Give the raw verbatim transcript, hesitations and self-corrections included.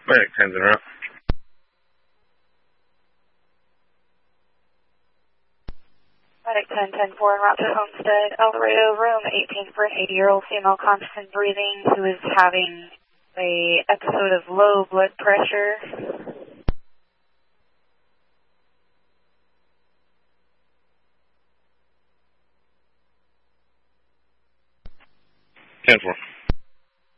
Medic ten's en route. Medic ten ten four en route to Homestead, El Dorado, room eighteen for an eighty-year-old female constant breathing who is having a episode of low blood pressure. ten four.